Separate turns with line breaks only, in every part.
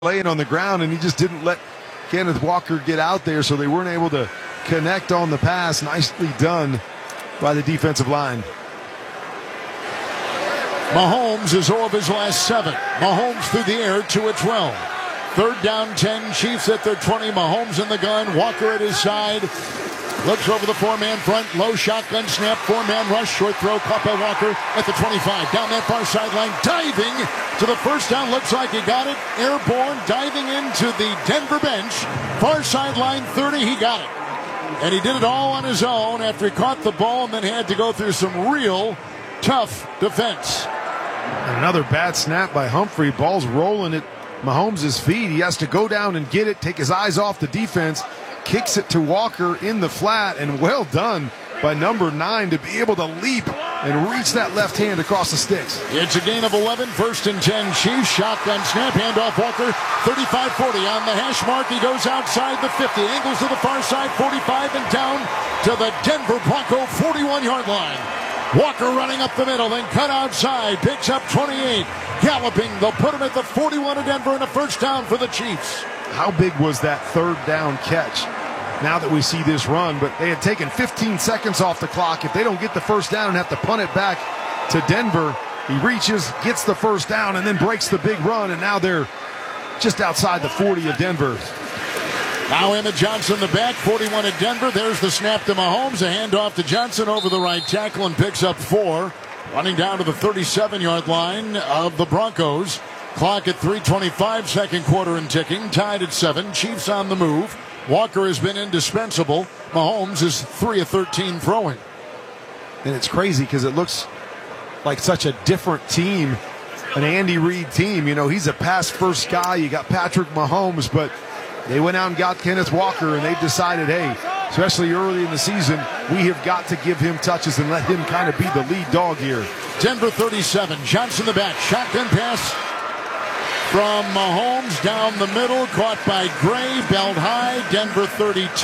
laying on the ground, and he just didn't let Kenneth Walker get out there, so they weren't able to connect on the pass. Nicely done by the defensive line.
Mahomes is 0 of his last 7. Mahomes through the air, 2 of 12. Third down, 10. Chiefs at their 20. Mahomes in the gun. Walker at his side. Looks over the 4-man front. Low shotgun snap. 4-man rush. Short throw. Caught by Walker at the 25. Down that far sideline. Diving to the first down. Looks like he got it. Airborne. Diving into the Denver bench. Far sideline 30. He got it. And he did it all on his own after he caught the ball and then had to go through some real tough defense.
And another bad snap by Humphrey. Ball's rolling at Mahomes' feet. He has to go down and get it, take his eyes off the defense, kicks it to Walker in the flat, and well done by number 9 to be able to leap and reach that left hand across the sticks.
It's a gain of 11, 1st and 10. Chiefs, shotgun snap, handoff Walker, 35-40 on the hash mark. He goes outside the 50, angles to the far side, 45, and down to the Denver Bronco 41-yard line. Walker running up the middle, then cut outside, picks up 28. Galloping, they'll put him at the 41 of Denver and a first down for the Chiefs.
How big was that third down catch? Now that we see this run, but they had taken 15 seconds off the clock. If they don't get the first down and have to punt it back to Denver, he reaches, gets the first down, and then breaks the big run, and now they're just outside the 40 of Denver.
Now Emmett Johnson the back, 41 at Denver. There's the snap to Mahomes, a handoff to Johnson over the right tackle and picks up 4. Running down to the 37-yard line of the Broncos. Clock at 3:25, second quarter and ticking. Tied at 7. Chiefs on the move. Walker has been indispensable. Mahomes is 3 of 13 throwing.
And it's crazy because it looks like such a different team, an Andy Reid team. You know, he's a pass-first guy. You got Patrick Mahomes, but they went out and got Kenneth Walker, and they've decided, hey, especially early in the season, we have got to give him touches and let him kind of be the lead dog here.
Denver 37, Johnson the back, shotgun pass from Mahomes down the middle, caught by Gray, belt high, Denver 32,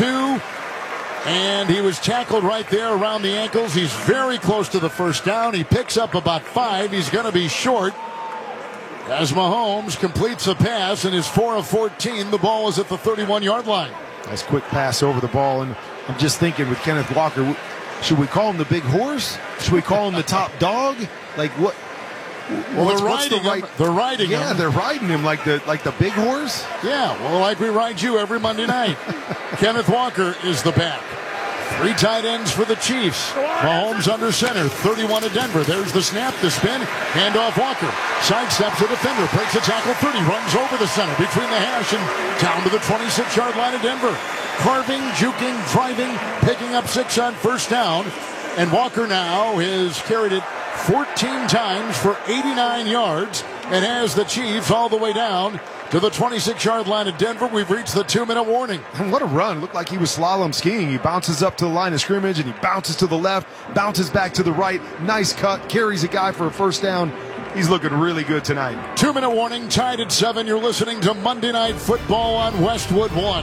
and he was tackled right there around the ankles. He's very close to the first down. He picks up about 5. He's going to be short as Mahomes completes the pass and is 4 of 14. The ball is at the 31-yard line.
Nice quick pass over the ball, and I'm just thinking with Kenneth Walker, should we call him the big horse? Should we call him the top dog? Like what?
Well, they're riding him.
Yeah, they're riding him like the big horse.
Yeah, well, like we ride you every Monday night. Kenneth Walker is the back. 3 tight ends for the Chiefs. Mahomes under center, 31 of Denver. There's the snap, the spin, handoff Walker. Sidesteps the defender, breaks a tackle 30, runs over the center between the hash and down to the 26-yard line of Denver. Carving, juking, driving, picking up 6 on first down. And Walker now has carried it 14 times for 89 yards and has the Chiefs all the way down to the 26-yard line of Denver. We've reached the 2-minute warning.
And what a run. Looked like he was slalom skiing. He bounces up to the line of scrimmage, and he bounces to the left, bounces back to the right. Nice cut, carries a guy for a first down. He's looking really good tonight.
2-minute warning, tied at 7. You're listening to Monday Night Football on Westwood One.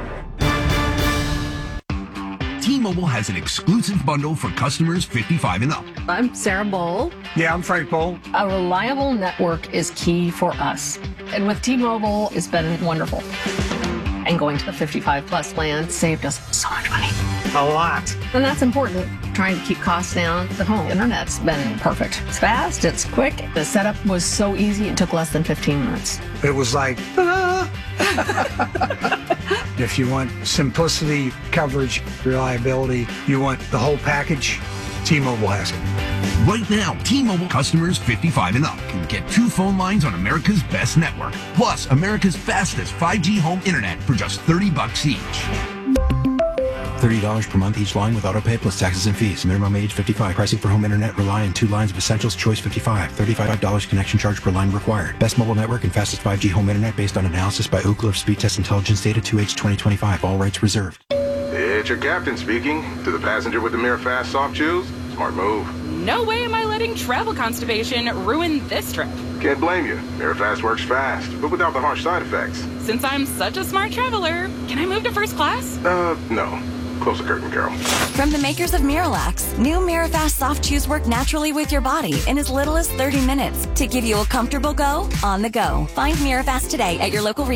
T-Mobile has an exclusive bundle for customers 55 and up.
I'm Sarah Bowl.
Yeah, I'm Frank Bowl.
A reliable network is key for us. And with T-Mobile, it's been wonderful. And going to the 55-plus plan saved us so much money.
A lot.
And that's important. Trying to keep costs down. The home internet's been perfect. It's fast, it's quick. The setup was so easy, it took less than 15 minutes.
It was like, If you want simplicity, coverage, reliability, you want the whole package, T-Mobile has it.
Right now, T-Mobile customers 55 and up can get 2 phone lines on America's best network, plus America's fastest 5G home internet for just $30 each.
$30 per month each line with autopay plus taxes and fees. Minimum age 55. Pricing for home internet rely on 2 lines of Essentials Choice 55. $35 connection charge per line required. Best mobile network and fastest 5G home internet based on analysis by Ookla of Speed Test Intelligence Data 2H 2025. All rights reserved.
It's your captain speaking. To the passenger with the Mirror Fast soft chews, smart move.
No way am I letting travel constipation ruin this trip.
Can't blame you. Mirror Fast works fast, but without the harsh side effects.
Since I'm such a smart traveler, can I move to first class?
No. Close the curtain, Carol.
From the makers of Miralax, new Mirafast soft chews work naturally with your body in as little as 30 minutes to give you a comfortable go on the go. Find Mirafast today at your local retailer.